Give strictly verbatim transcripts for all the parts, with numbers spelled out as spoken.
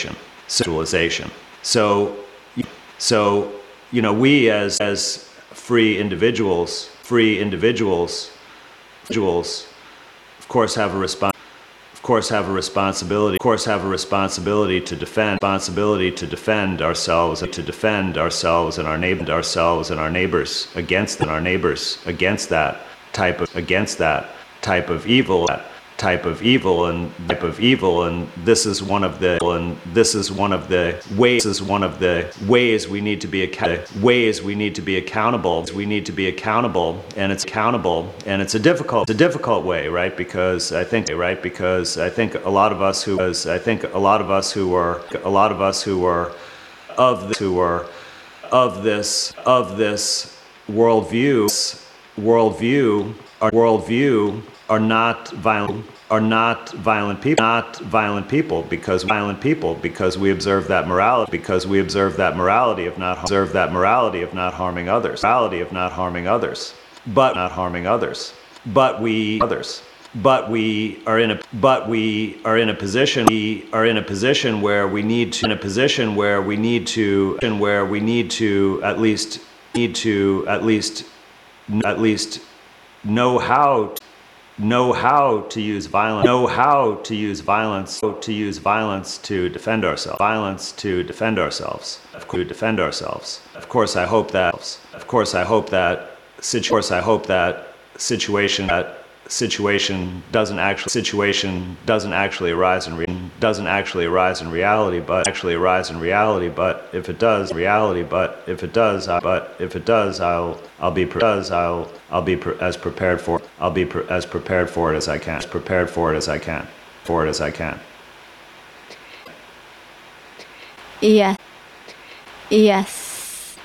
civilization. Civilization. So, so you know, we as as free individuals, free individuals, individuals, of course, have a response. Of course, have a responsibility. Of course, have a responsibility to defend. Responsibility to defend ourselves, to defend ourselves and our neighbor, ourselves and our neighbors against and our neighbors against that type of against that type of evil. type of evil and type of evil and this is one of the and this is one of the ways is one of the ways we need to be ways we need to be accountable we need to be accountable and it's accountable and it's a difficult it's a difficult way, right? Because I think right because I think a lot of us who was I think a lot of us who are a lot of us who are of the, who are of this of this worldview worldview our worldview are not violent are not violent people not violent people because violent people because we observe that morality because we observe that morality of not observe that morality of not harming others morality of not harming others but not harming others but we others but we are in a but we are in a position we are in a position where we need to in a position where we need to and where we need to at least need to at least at least know how to know how to use violence know how to use violence to use violence to defend ourselves violence to defend ourselves to defend ourselves of course I hope that of course I hope that of course I hope that situation that situation doesn't actually situation doesn't actually arise in re- doesn't actually arise in reality but actually arise in reality but if it does reality but if it does I, but if it does I'll I'll be pre- does I'll I'll be pre- as prepared for I'll be pre- as prepared for it as I can as prepared for it as I can for it as I can yeah yes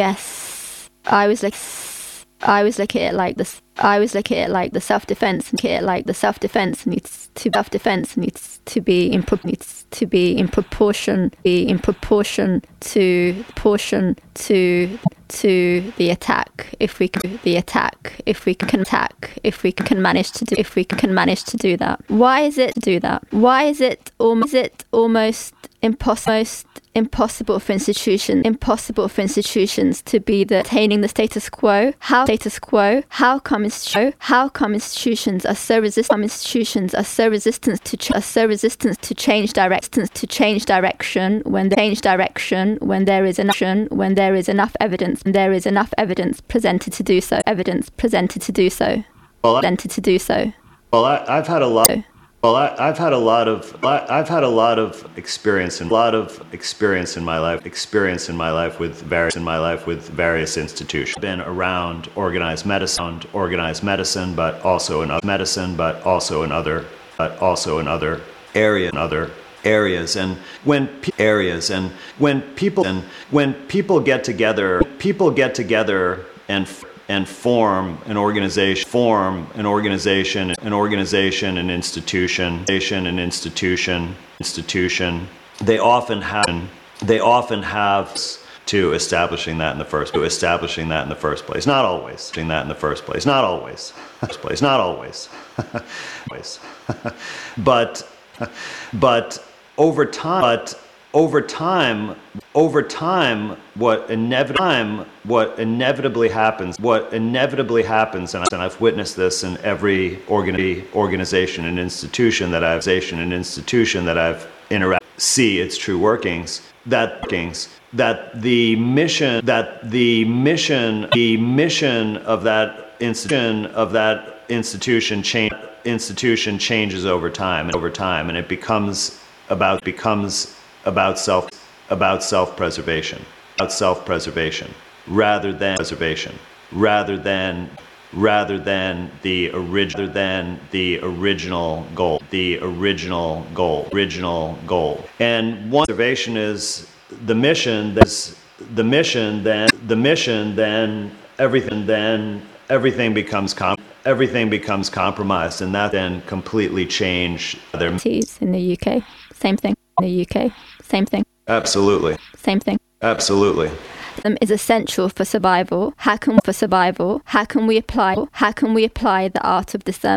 yes I was like I was looking at it like this. I was looking at it like the self-defense. Looking at it like the self-defense needs to self-defense needs to be in needs to be in proportion be in proportion to proportion to to the attack. If we can the attack, if we can attack, if we can manage to do if we can manage to do that. Why is it to do that? Why is it almost is it almost impossible? Impossible for institutions, impossible for institutions to be the attaining the status quo. How status quo? How come institu- How come institutions are so resistant? Institutions are so resistant to ch- are so resistant to change direction to change direction when they change direction when there is enough when there is enough evidence there is enough evidence presented to do so. Evidence presented to do so. Well, I, presented to do so. Well, I, I've had a lot. Well, I, I've had a lot of I've had a lot of experience and a lot of experience in my life. Experience in my life with various in my life with various institutions. I've been around organized medicine, organized medicine, but also in other medicine, but also in other, but also in other areas, in other areas. And when pe- areas and when people and when people get together, people get together and. and form an organization, form an organization, an organization, an institution, an institution, institution. They often have, they often have to establishing that in the first, to establishing that in the first place. Not always, doing that in the first place. Not always, first place. Not always, always. but, but over time, but. Over time, over time, what inevitably, what inevitably happens, what inevitably happens, and I've witnessed this in every organi- organization and institution that I've, an institution that I've interacted, see its true workings. That workings, that the mission, that the mission, the mission of that institution of that institution change, institution changes over time and over time, and it becomes about becomes. about self about self-preservation about self-preservation rather than preservation rather than rather than the original than the original goal the original goal original goal and one preservation is the mission that's the mission then the mission then everything then everything becomes com- everything becomes compromised, and that then completely changed their in the U K. Same thing in the U K. Same thing. Absolutely. Same thing. Absolutely. Is essential for survival. How can for survival? How can we apply? How can we apply the art of discernment?